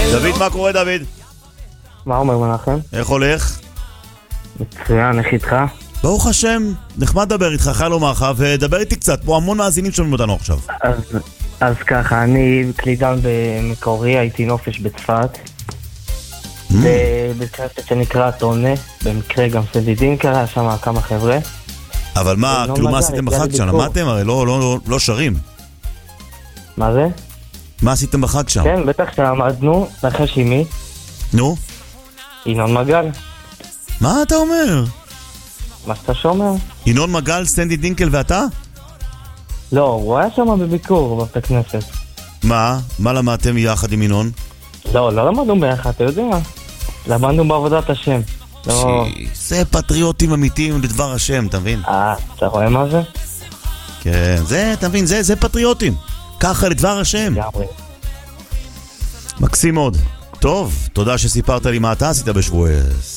דוד, מה קורה דוד? מה אומר מנחם? איך הולך? מצוין, איך איתך? ברוך השם, נחמד לדבר איתך, חייל אומר לך, ודבר איתי קצת, פה המון מאזינים שומעים אותנו עכשיו. אז ככה, אני קלידן במקורי, הייתי נופש בצפת, בבית כנסת שנקרא טונה, במקרה גם סדידין קרה, שם כמה חבר'ה. אבל מה, כאילו מה עשיתם בחג שם? למדתם? הרי לא שרים. מה זה? מה עשיתם בחג שם? כן, בטח שעמדנו, נחש עם מי? נו? ינון מגל. מה אתה אומר? מה שאתה שומע? ינון מגל, סטנדי דינקל ואתה? לא, הוא היה שם בביקור בבית הכנסת. מה? מה למדתם יחד עם ינון? לא למדנו ביחד, אתה יודע. למדנו בעבודת השם. זה פטריוטים אמיתיים לדבר השם, אתה מבין? אתה רואה מה זה? כן, זה, אתה מבין, זה פטריוטים. ככה לדבר השם. מקסים מאוד. טוב, תודה שסיפרת לי מה אתה עשית בשבועס.